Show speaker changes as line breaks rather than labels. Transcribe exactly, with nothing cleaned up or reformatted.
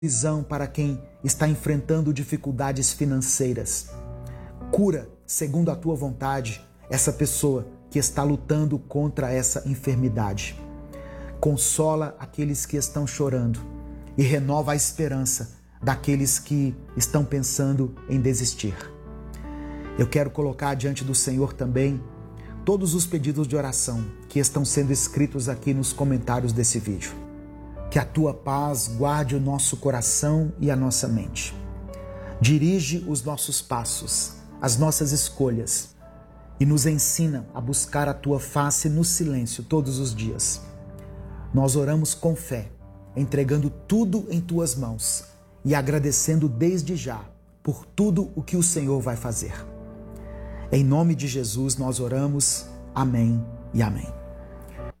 visão para quem está enfrentando dificuldades financeiras. Cura, segundo a tua vontade, essa pessoa que está lutando contra essa enfermidade. Consola aqueles que estão chorando e renova a esperança daqueles que estão pensando em desistir. Eu quero colocar diante do Senhor também todos os pedidos de oração que estão sendo escritos aqui nos comentários desse vídeo. Que a tua paz guarde o nosso coração e a nossa mente. Dirige os nossos passos, as nossas escolhas e nos ensina a buscar a tua face no silêncio todos os dias. Nós oramos com fé, entregando tudo em tuas mãos e agradecendo desde já por tudo o que o Senhor vai fazer. Em nome de Jesus nós oramos. Amém e amém.